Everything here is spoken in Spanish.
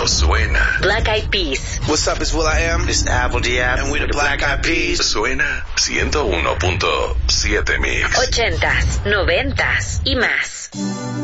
cuando suena. Black Eyed Peas. What's up, it's will.i.am. It's Apple D.App. And we're the Black Eyed Peas. Suena 101.7 Mix. 80s, 90s y más.